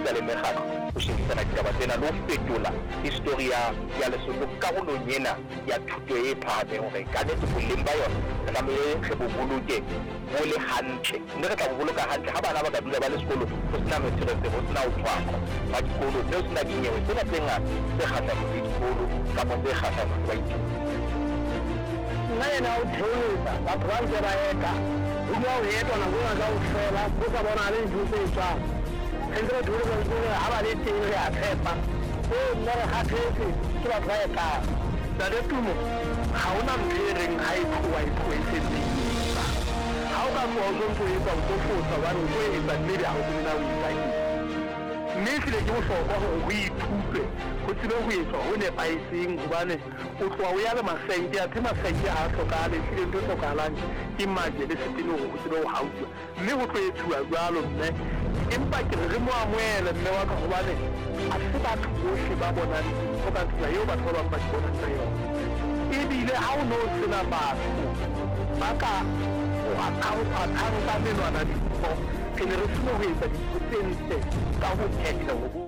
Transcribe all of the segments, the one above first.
sebetsa le mekgatlo ho shebisana ditaba tsena le ho fetola historia ya Lesotho karolong ena ya thuto e phahameng hore ka nnete boleng ba yona re tlamehile re bo boloke bo le hantle, mme re tla bo boloka hantle ha bana ba ka dula ba le sekolo ho sena mesebetsi, ho sena ho tshwara ba dikolo, mme ho sena dinyewe tsena tse ngata tse kgahlanong le dikolo kapa tse kgahlanong le baithuti. Nna ena o theoletsa batho ba ntse ba eta ho dula ho etwa nako ena kaofela ho sa bona le ntho tse etswang entse batho ba ntse ha ba le teng re a tshepa nna re kgathetse ke batho ba etang Ntate Tumo ha hona ntho e reng ha e tloha e tloetse ha o ka tloha o ntso etsa o fotsa hobane o tlo etsa mme ha o tsena o itsaki mme file ke bohlokwa hore o ithute ho tsebe ho etswa ho nepahetseng hobane o tloha o ya le masenke a the masenke ha a hlokahale file ntho e hlokahalang ke maje le setene hore o tsebe ho hautswa mme ho tlo etsuwa jwalo mme empa ke re mo amohele mme wa ka hobane a se batho bohle ba bonang ho ka tsela eo batho ba bang ba bonang ka yona ebile ha o no sena batho ba ka o akhaonta menwana dintho ke ne re seno ho etsa dintho tse ntle ka ho phethela ho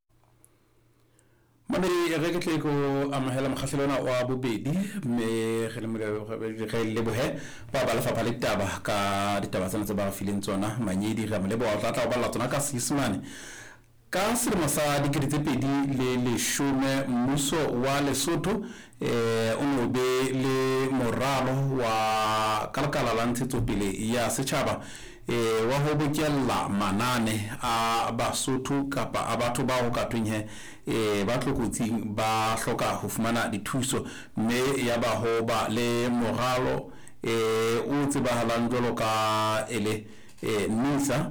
mamedi re ke tle ko amohela mokgahlelona wa bobedi mme re lebohe ba ba lefapha le taba ka ditaba tsena tse ba fileng tsona manyedi re mo leboha o tla o balla tsona ka Seesimane ka selemo sa 2010 mmuso wa Lesotho o no be le moralo wa kalakala la ntshetsopele ya setjhaba wa ho bokella manane a Basotho kapa a batho ba ho ka tweng ba tlokotsing ba hloka ho fumana dithuso mme ya ba ho ba le moralo o tsebahalang jwalo ka ele NISA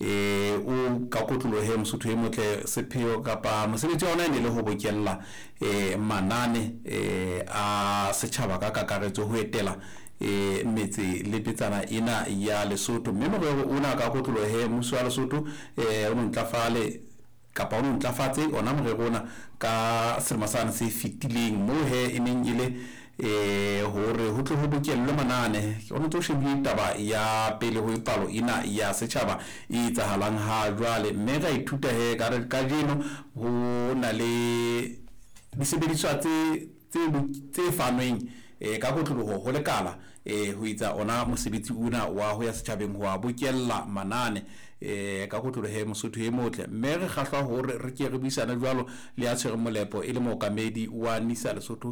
o ka kotlolohe Mosotho e motle sepheo kapa mosebetsi wa ona ne le ho bokella manane a setjhaba ka kakaretso ho etela metse le petsana ena ya Lesotho mme morero ona ka kotlolohe mmuso wa Lesotho o ntlafale kapa o ntlafatse ona morero ona ka selemo sa se fitileng mo he eneng ile hore ho tlo ho bokellwe manane o ntso shebile taba ya pele ho ipalo ina ya setjhaba e tsahalang ha jwale mme ra ithuta he ka jeno ho na le disebediswa tse fanweng ka kotloloho ho lekala ho itsa ona mosebetsi una wa ho ya setjhabeng ho a bokella manane ka kotlolohe Mosotho e motle mme re kgahlwa hore re ke re buisana jwalo le a tshwere molepo e le mookamedi wa NISA Lesotho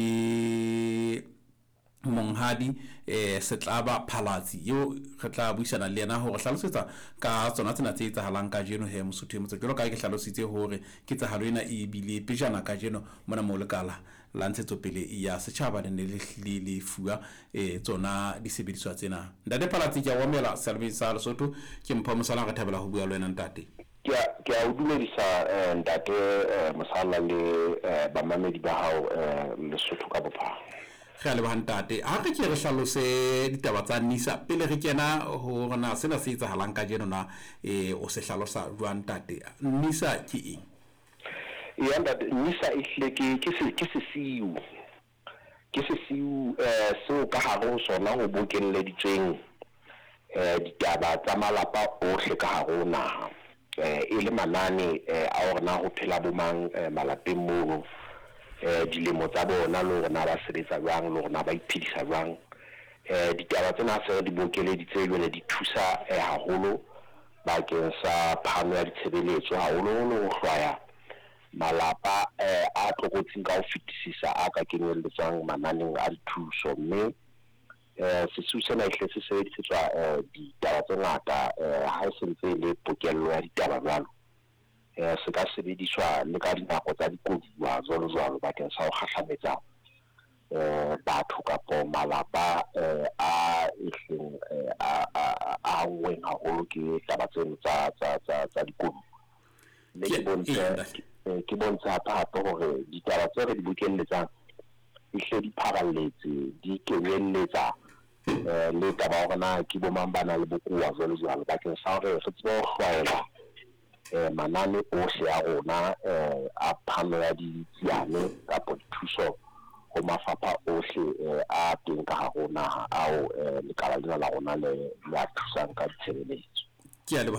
ke Monghadi Setlaba Phalatsi yo re tla buisana le yena hore hlalosetsa ka tsona tsena tse etsahalang ka jeno he Mosotho e motse jalo ka ke hlalositse hore ke tsahalo ena e bile pejana ka jeno mona mo lekala la ntshetsopele ya setjhaba ne le fuwa tsona disebediswa tsena Ntate Phalatsi ke a wamela service sa Lesotho ke mpha mosala re thabela ho bua le wena ntate ke a dumedisa ntate mosala le bamamedi ba hao Lesotho ka bophara re le bantate ha re ke re hlalose ditaba tsa NISA pele re kena ho rona sena se etsahalang ka jeno na o se hlalosa jwang ntate NISA ke eng ya ntate NISA ihle ke sesiu seo ka hare ho sona ho bokelleditsweng ditaba tsa malapa ohle ka hare ho naha e le manane a rona ho phela bomang malapeng moo dilemo tsa bona le rona ba sebetsa jwang le rona ba iphedisa jwang ditaba tsena se di bokeleditse le di thusa haholo bakeng sa phano ya ditshebeletso haholo ho hlwaya malapa a tlokotsing ka ho fetisisa a ka kenyelletswang mananeng a dithuso mme se sena ihle se sebedisetswa ditaba tse ngata ha e sentse le pokello ya ditaba jwalo se ka sebediswa le ka dinako tsa dikoduwa jwalo bakeng sa ho kgahlametsa batho kapo malapa a ihleng a ngweng haholo ke taba tseno tsa dikoduwa ke bontsha hape hore ditaba tse re di bokelletsang ihle di pharalletse di kenyelletsa le taba hore na ke bomang bana le bokowa jwalo bakeng sa hore re tsebe ho hlwaela manane ohle a rona a phano ya ditsiane kapo dithuso ho mafapha ohle a teng ka hare ho naha ao lekala lena la rona le ya thusang ka ditshebeletso